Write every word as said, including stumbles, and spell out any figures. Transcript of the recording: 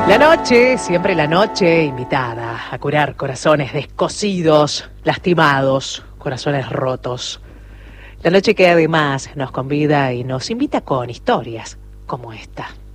La noche, siempre la noche, invitada a curar corazones descosidos, lastimados, corazones rotos. La noche que además nos convida y nos invita con historias como esta.